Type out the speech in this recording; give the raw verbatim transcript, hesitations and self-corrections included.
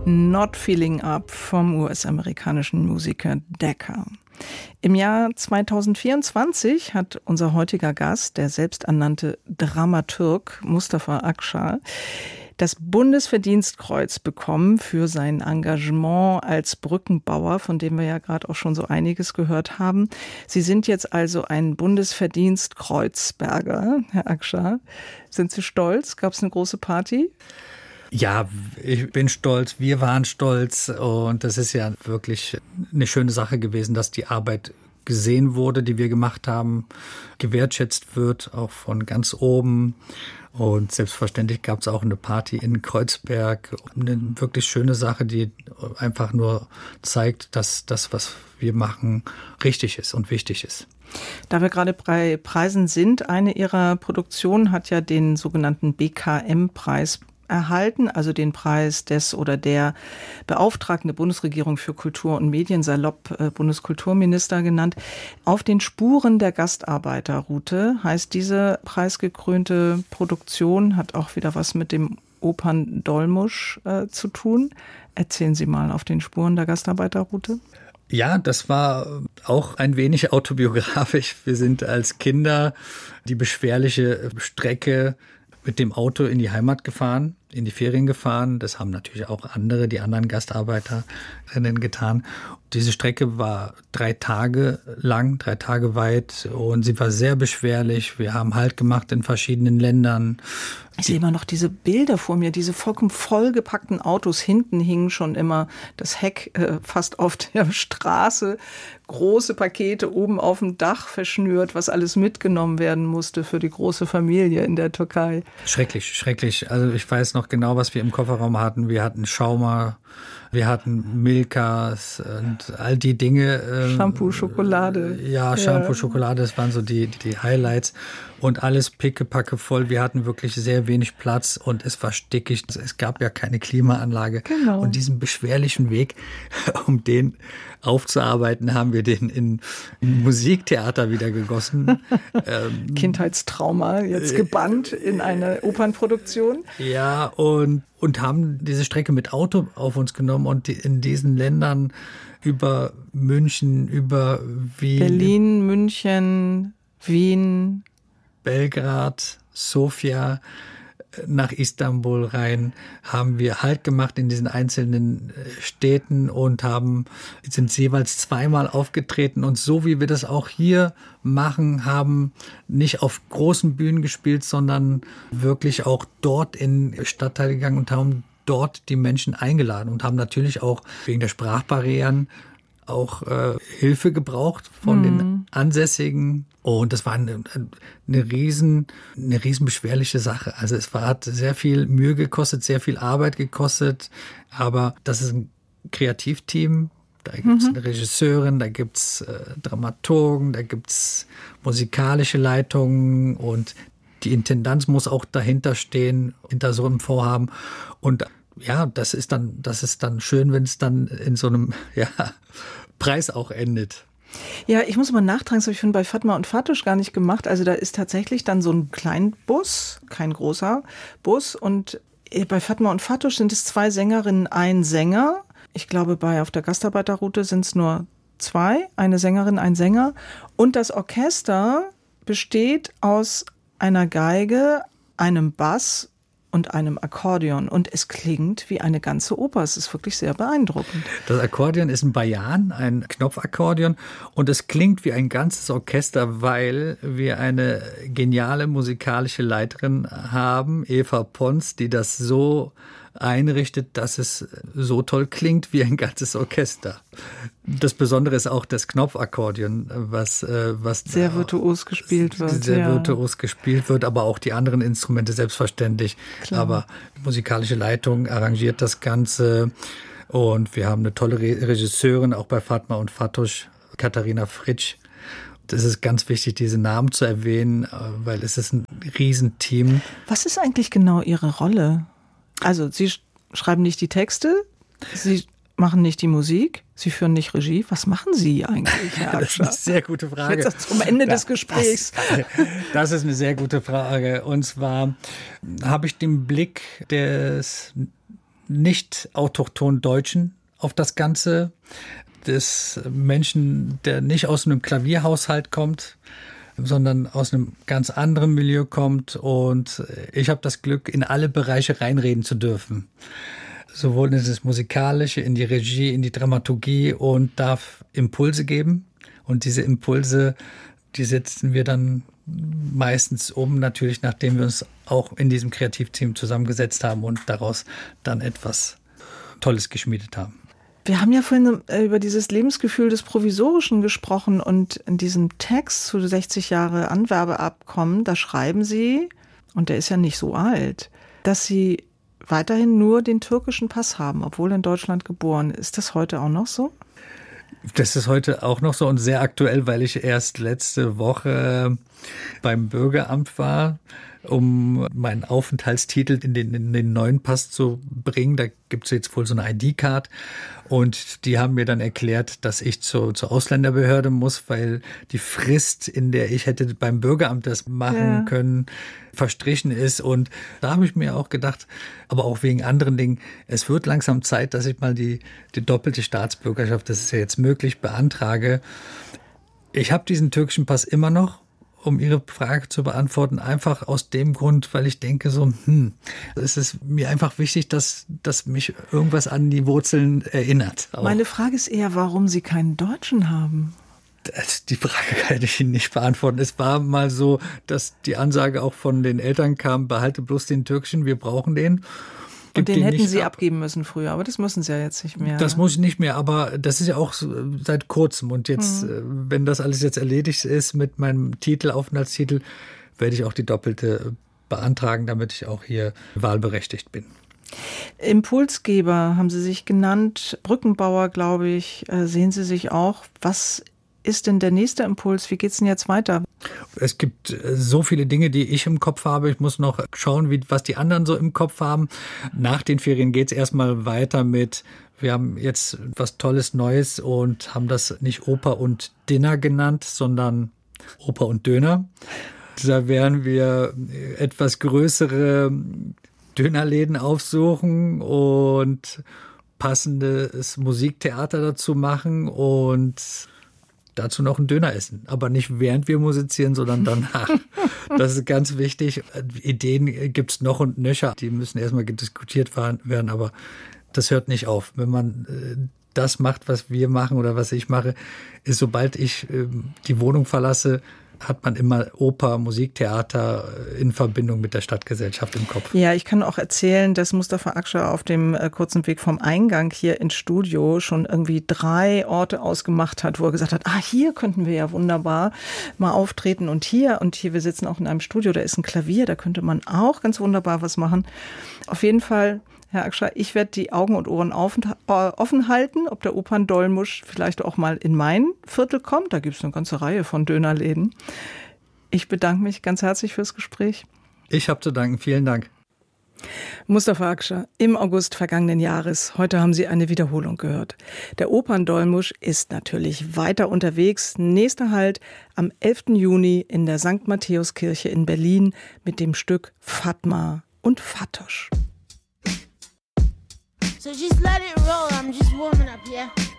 Not Feeling Up vom U S-amerikanischen Musiker Decca. Im Jahr zweitausendvierundzwanzig hat unser heutiger Gast, der selbsternannte Dramaturg Mustafa Akçal, das Bundesverdienstkreuz bekommen für sein Engagement als Brückenbauer, von dem wir ja gerade auch schon so einiges gehört haben. Sie sind jetzt also ein Bundesverdienstkreuzberger, Herr Akçal. Sind Sie stolz? Gab es eine große Party? Ja, ich bin stolz, wir waren stolz und das ist ja wirklich eine schöne Sache gewesen, dass die Arbeit gesehen wurde, die wir gemacht haben, gewertschätzt wird, auch von ganz oben. Und selbstverständlich gab es auch eine Party in Kreuzberg, eine wirklich schöne Sache, die einfach nur zeigt, dass das, was wir machen, richtig ist und wichtig ist. Da wir gerade bei Preisen sind, eine Ihrer Produktionen hat ja den sogenannten B K M-Preis erhalten, also den Preis des oder der Beauftragten der Bundesregierung für Kultur und Medien, salopp äh, Bundeskulturminister genannt. Auf den Spuren der Gastarbeiterroute heißt diese preisgekrönte Produktion, hat auch wieder was mit dem Operndolmusch äh, zu tun. Erzählen Sie mal, auf den Spuren der Gastarbeiterroute. Ja, das war auch ein wenig autobiografisch. Wir sind als Kinder die beschwerliche Strecke mit dem Auto in die Heimat gefahren, in die Ferien gefahren. Das haben natürlich auch andere, die anderen Gastarbeiterinnen getan. Diese Strecke war drei Tage lang, drei Tage weit und sie war sehr beschwerlich. Wir haben Halt gemacht in verschiedenen Ländern. Ich sehe immer noch diese Bilder vor mir, diese vollkommen vollgepackten Autos. Hinten hing schon immer das Heck äh, fast auf der Straße. Große Pakete oben auf dem Dach verschnürt, was alles mitgenommen werden musste für die große Familie in der Türkei. Schrecklich, schrecklich. Also ich weiß noch genau, was wir im Kofferraum hatten. Wir hatten Schauma, wir hatten Milkas und all die Dinge. Ähm, Shampoo, Schokolade. Ja, Shampoo, ja. Schokolade, das waren so die, die Highlights. Und alles pickepacke voll. Wir hatten wirklich sehr wenig Platz und es war stickig. Es gab ja keine Klimaanlage. Genau. Und diesen beschwerlichen Weg, um den aufzuarbeiten, haben wir den in Musiktheater wieder gegossen. ähm, Kindheitstrauma, jetzt gebannt in eine Opernproduktion. Ja, und, und haben diese Strecke mit Auto auf uns genommen und die, in diesen Ländern über München, über Wien. Berlin, München, Wien. Belgrad, Sofia, nach Istanbul rein, haben wir Halt gemacht in diesen einzelnen Städten und haben, sind jeweils zweimal aufgetreten und so wie wir das auch hier machen, haben nicht auf großen Bühnen gespielt, sondern wirklich auch dort in Stadtteile gegangen und haben dort die Menschen eingeladen und haben natürlich auch wegen der Sprachbarrieren auch äh, Hilfe gebraucht von mhm. den Ansässigen. Und das war eine, eine riesen, eine riesen beschwerliche Sache. Also es war, hat sehr viel Mühe gekostet, sehr viel Arbeit gekostet. Aber das ist ein Kreativteam. Da gibt es mhm. eine Regisseurin, da gibt es äh, Dramaturgen, da gibt es musikalische Leitungen und die Intendanz muss auch dahinter stehen, hinter so einem Vorhaben. Und ja, das ist dann, das ist dann schön, wenn es dann in so einem ja, Preis auch endet. Ja, ich muss mal nachtragen, das habe ich schon bei Fatma und Fatusch gar nicht gemacht. Also da ist tatsächlich dann so ein Kleinbus, kein großer Bus. Und bei Fatma und Fatusch sind es zwei Sängerinnen, ein Sänger. Ich glaube, bei auf der Gastarbeiterroute sind es nur zwei, eine Sängerin, ein Sänger. Und das Orchester besteht aus einer Geige, einem Bass und einem Akkordeon. Und es klingt wie eine ganze Oper. Es ist wirklich sehr beeindruckend. Das Akkordeon ist ein Bayan, ein Knopfakkordeon. Und es klingt wie ein ganzes Orchester, weil wir eine geniale musikalische Leiterin haben, Eva Pons, die das so einrichtet, dass es so toll klingt wie ein ganzes Orchester. Das Besondere ist auch das Knopfakkordeon, was, was sehr virtuos gespielt wird. Sehr ja. virtuos gespielt wird, aber auch die anderen Instrumente selbstverständlich. Klar. Aber die musikalische Leitung arrangiert das Ganze und wir haben eine tolle Re- Regisseurin, auch bei Fatma und Fatusch, Katharina Fritsch. Es ist ganz wichtig, diese Namen zu erwähnen, weil es ist ein Riesenteam. Was ist eigentlich genau Ihre Rolle? Also Sie schreiben nicht die Texte, Sie machen nicht die Musik, Sie führen nicht Regie. Was machen Sie eigentlich, Herr Akçal? Das ist eine sehr gute Frage. Jetzt zum Ende das, des Gesprächs. Das, das ist eine sehr gute Frage. Und zwar habe ich den Blick des nicht autochton Deutschen auf das Ganze, des Menschen, der nicht aus einem Klavierhaushalt kommt, sondern aus einem ganz anderen Milieu kommt. Und ich habe das Glück, in alle Bereiche reinreden zu dürfen. Sowohl in das Musikalische, in die Regie, in die Dramaturgie und darf Impulse geben. Und diese Impulse, die setzen wir dann meistens um, natürlich nachdem wir uns auch in diesem Kreativteam zusammengesetzt haben und daraus dann etwas Tolles geschmiedet haben. Wir haben ja vorhin über dieses Lebensgefühl des Provisorischen gesprochen und in diesem Text zu sechzig Jahre Anwerbeabkommen, da schreiben Sie, und der ist ja nicht so alt, dass Sie weiterhin nur den türkischen Pass haben, obwohl in Deutschland geboren. Ist das heute auch noch so? Das ist heute auch noch so und sehr aktuell, weil ich erst letzte Woche beim Bürgeramt war, um meinen Aufenthaltstitel in den, in den neuen Pass zu bringen. Da gibt es jetzt wohl so eine I D-Card und die haben mir dann erklärt, dass ich zur, zur Ausländerbehörde muss, weil die Frist, in der ich hätte beim Bürgeramt das machen ja. können, verstrichen ist. Und da habe ich mir auch gedacht, aber auch wegen anderen Dingen, es wird langsam Zeit, dass ich mal die, die doppelte Staatsbürgerschaft, das ist ja jetzt möglich, beantrage. Ich habe diesen türkischen Pass immer noch, um Ihre Frage zu beantworten, einfach aus dem Grund, weil ich denke so, hm, es ist mir einfach wichtig, dass, dass mich irgendwas an die Wurzeln erinnert. Auch. Meine Frage ist eher, warum Sie keinen Deutschen haben. Das, die Frage kann ich Ihnen nicht beantworten. Es war mal so, dass die Ansage auch von den Eltern kam, behalte bloß den türkischen, wir brauchen den. Und den hätten Sie ab. abgeben müssen früher, aber das müssen Sie ja jetzt nicht mehr. Das muss ich nicht mehr, aber das ist ja auch seit kurzem. Und jetzt, mhm. wenn das alles jetzt erledigt ist mit meinem Titel, Aufenthaltstitel, werde ich auch die doppelte beantragen, damit ich auch hier wahlberechtigt bin. Impulsgeber haben Sie sich genannt, Brückenbauer, glaube ich, sehen Sie sich auch. Was ist denn der nächste Impuls? Wie geht's denn jetzt weiter? Es gibt so viele Dinge, die ich im Kopf habe. Ich muss noch schauen, wie, was die anderen so im Kopf haben. Nach den Ferien geht's erstmal weiter mit, wir haben jetzt was Tolles Neues und haben das nicht Oper und Dinner genannt, sondern Oper und Döner. Da werden wir etwas größere Dönerläden aufsuchen und passendes Musiktheater dazu machen und dazu noch einen Döner essen, aber nicht während wir musizieren, sondern danach. Das ist ganz wichtig. Ideen gibt's noch und nöcher. Die müssen erstmal diskutiert werden, aber das hört nicht auf. Wenn man das macht, was wir machen oder was ich mache, ist, sobald ich die Wohnung verlasse, hat man immer Oper, Musiktheater in Verbindung mit der Stadtgesellschaft im Kopf. Ja, ich kann auch erzählen, dass Mustafa Akscher auf dem äh, kurzen Weg vom Eingang hier ins Studio schon irgendwie drei Orte ausgemacht hat, wo er gesagt hat, ah, hier könnten wir ja wunderbar mal auftreten und hier und hier, wir sitzen auch in einem Studio, da ist ein Klavier, da könnte man auch ganz wunderbar was machen. Auf jeden Fall, Herr Akscher, ich werde die Augen und Ohren offen, äh, offen halten, ob der Operndolmusch vielleicht auch mal in mein Viertel kommt. Da gibt es eine ganze Reihe von Dönerläden. Ich bedanke mich ganz herzlich fürs Gespräch. Ich habe zu danken. Vielen Dank. Mustafa Akscher, im August vergangenen Jahres. Heute haben Sie eine Wiederholung gehört. Der Operndolmusch ist natürlich weiter unterwegs. Nächster Halt am elften Juni in der Sankt Matthäuskirche in Berlin mit dem Stück Fatma und Fatosch. So just let it roll, I'm just warming up, yeah?